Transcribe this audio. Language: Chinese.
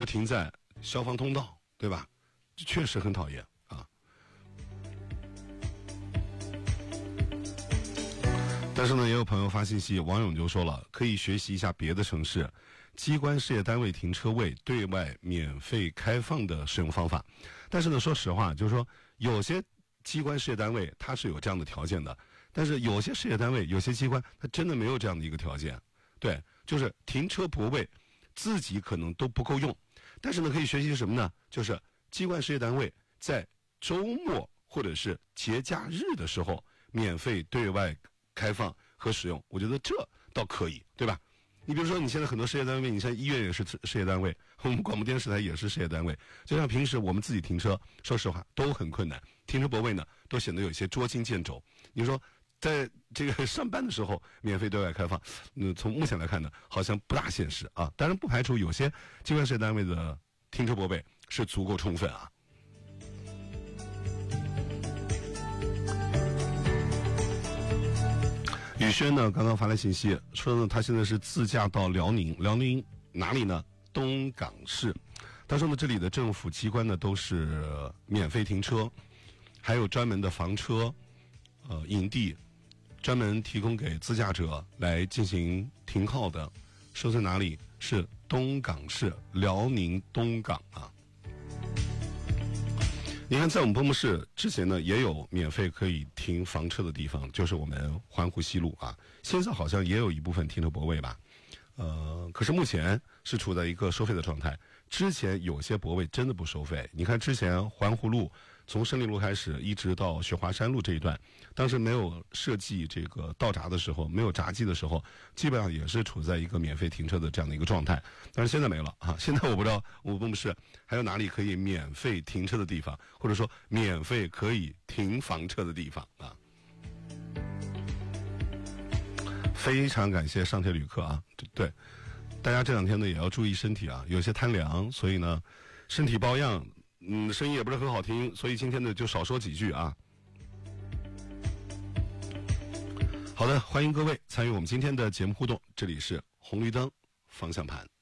停在消防通道，对吧？这确实很讨厌啊。但是呢，也有朋友发信息，王勇就说了，可以学习一下别的城市机关事业单位停车位对外免费开放的使用方法。但是呢，说实话，就是说有些机关事业单位它是有这样的条件的，但是有些事业单位、有些机关它真的没有这样的一个条件。对，就是停车泊位自己可能都不够用，但是呢，可以学习什么呢？就是机关事业单位在周末或者是节假日的时候免费对外开放和使用，我觉得这倒可以，对吧？你比如说，你现在很多事业单位，你像医院也是事业单位，我们广播电视台也是事业单位，就像平时我们自己停车，说实话都很困难，停车泊位呢都显得有些捉襟见肘。你说在这个上班的时候免费对外开放，从目前来看呢，好像不大现实啊。当然不排除有些机关事业单位的停车泊位是足够充分啊。宇轩呢，刚刚发来信息说呢，他现在是自驾到辽宁哪里呢？东港市。他说呢，这里的政府机关呢都是免费停车，还有专门的房车营地，专门提供给自驾者来进行停靠的。说在哪里？是东港市，辽宁东港啊。你看，在我们波木市之前呢，也有免费可以停房车的地方，就是我们环湖西路啊。现在好像也有一部分停车泊位吧，可是目前是处在一个收费的状态。之前有些泊位真的不收费。你看之前环湖路从胜利路开始一直到雪华山路这一段，当时没有设计这个道闸的时候，没有闸机的时候，基本上也是处在一个免费停车的这样的一个状态。但是现在没了啊！现在我不知道我们市还有哪里可以免费停车的地方，或者说免费可以停房车的地方啊。非常感谢上铁旅客啊，对，大家这两天呢也要注意身体啊，有些贪凉，所以呢身体抱恙，声音也不是很好听，所以今天呢就少说几句啊。好的，欢迎各位参与我们今天的节目互动，这里是红绿灯方向盘。